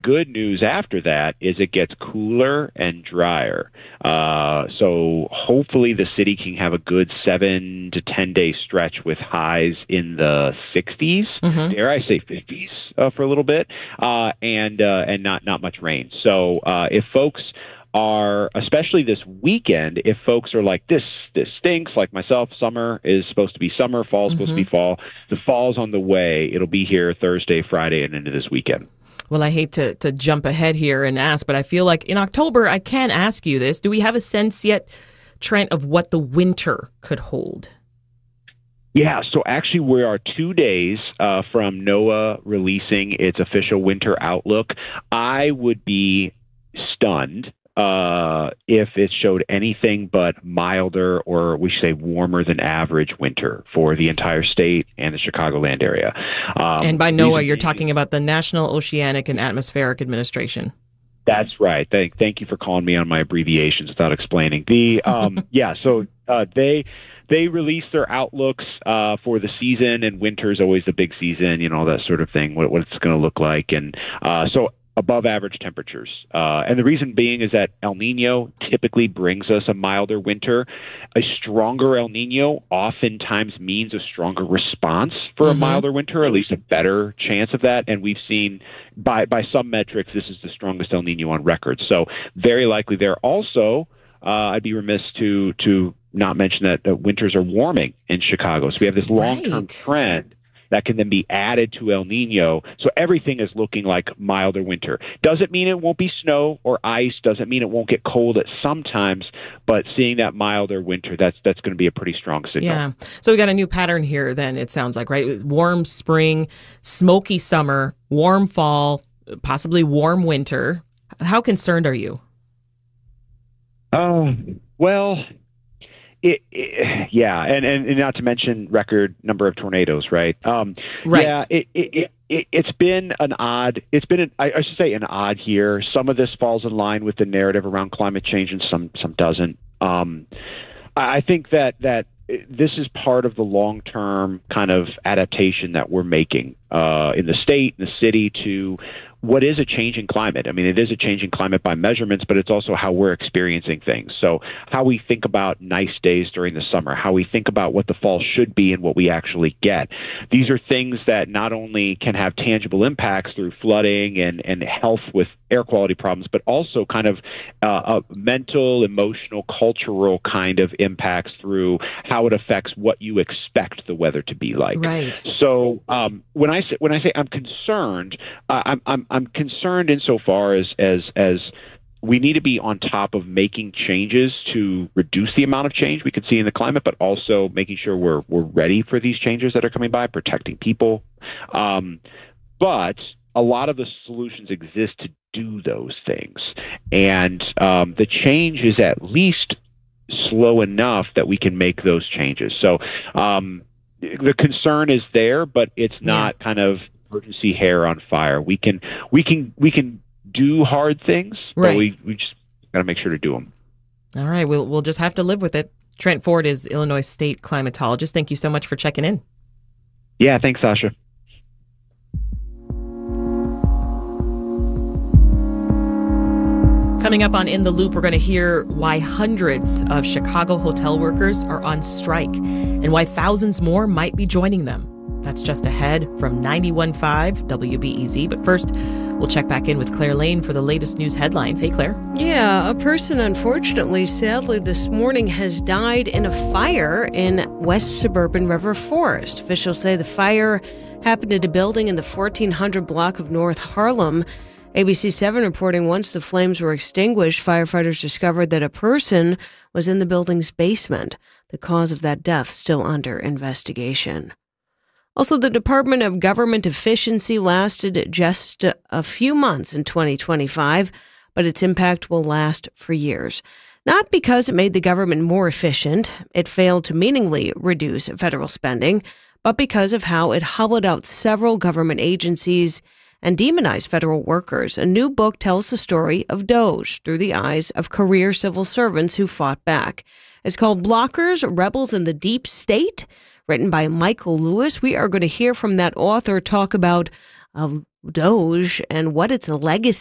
good news after that is it gets cooler and drier. So hopefully the city can have a good 7 to 10 day stretch with highs in the 60s, dare I say 50s for a little bit, and not much rain. So if folks are, especially this weekend, if folks are like, this stinks, like myself, summer is supposed to be summer, fall's supposed to be fall, the fall's on the way. It'll be here Thursday, Friday, and into this weekend. Well, I hate to jump ahead here and ask, but I feel like in October, I can ask you this. Do we have a sense yet, Trent, of what the winter could hold? Yeah, so actually we are 2 days from NOAA releasing its official winter outlook. I would be stunned if it showed anything but milder, or we should say warmer than average winter for the entire state and the Chicagoland area. And by NOAA, you're talking about the National Oceanic and Atmospheric Administration. That's right. Thank you for calling me on my abbreviations without explaining. They release their outlooks for the season, and winter is always the big season, all that sort of thing, what it's going to look like. And so above average temperatures. And the reason being is that El Nino typically brings us a milder winter. A stronger El Nino oftentimes means a stronger response for a milder winter, at least a better chance of that. And we've seen by some metrics, this is the strongest El Nino on record. So very likely there. Also, I'd be remiss to not mention that winters are warming in Chicago. So we have this long-term trend that can then be added to El Nino. So everything is looking like milder winter. Doesn't mean it won't be snow or ice. Doesn't mean it won't get cold at some times. But seeing that milder winter, that's going to be a pretty strong signal. Yeah. So we got a new pattern here then, it sounds like, right? Warm spring, smoky summer, warm fall, possibly warm winter. How concerned are you? Well, yeah, and not to mention record number of tornadoes, right? Right. Yeah, it's been an odd year. Some of this falls in line with the narrative around climate change, and some doesn't. I think that this is part of the long-term kind of adaptation that we're making in the state, in the city, to what is a changing climate. I mean, it is a changing climate by measurements, but it's also how we're experiencing things. So how we think about nice days during the summer, how we think about what the fall should be and what we actually get. These are things that not only can have tangible impacts through flooding and health with air quality problems, but also kind of mental, emotional, cultural kind of impacts through how it affects what you expect the weather to be like. Right. So when I say I'm concerned, I'm concerned insofar as we need to be on top of making changes to reduce the amount of change we could see in the climate, but also making sure we're ready for these changes that are coming by, protecting people. But a lot of the solutions exist to do those things. And the change is at least slow enough that we can make those changes. So the concern is there, but it's not kind of emergency hair on fire. We can do hard things, but we just got to make sure to do them. All right, we'll just have to live with it. Trent Ford is Illinois state climatologist. Thank you so much for checking in. Yeah, thanks, Sasha. Coming up on In the Loop, we're going to hear why hundreds of Chicago hotel workers are on strike and why thousands more might be joining them. That's just ahead from 91.5 WBEZ. But first, we'll check back in with Claire Lane for the latest news headlines. Hey, Claire. Yeah, a person, unfortunately, sadly this morning has died in a fire in West Suburban River Forest. Officials say the fire happened at a building in the 1400 block of North Harlem. ABC 7 reporting once the flames were extinguished, firefighters discovered that a person was in the building's basement. The cause of that death still under investigation. Also, the Department of Government Efficiency lasted just a few months in 2025, but its impact will last for years. Not because it made the government more efficient, it failed to meaningfully reduce federal spending, but because of how it hollowed out several government agencies and demonized federal workers. A new book tells the story of DOGE through the eyes of career civil servants who fought back. It's called Blockers, Rebels in the Deep State, written by Michael Lewis. We are going to hear from that author talk about DOGE and what its legacy